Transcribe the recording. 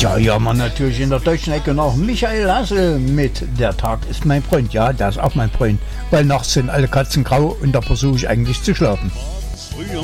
Ja, man natürlich in der deutschen Ecke noch Michael Hassel mit Der Tag ist mein Freund. Ja, der ist auch mein Freund, weil nachts sind alle Katzen grau und da versuche ich eigentlich zu schlafen. Früher